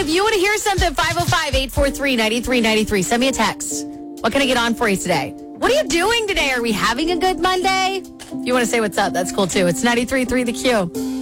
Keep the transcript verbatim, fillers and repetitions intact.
if you want to hear something, five oh five, eight four three, nine three nine three. Send me a text. What can I get on for you today? What are you doing today? Are we having a good Monday? If you want to say what's up, that's cool too. It's ninety-three point three The Q.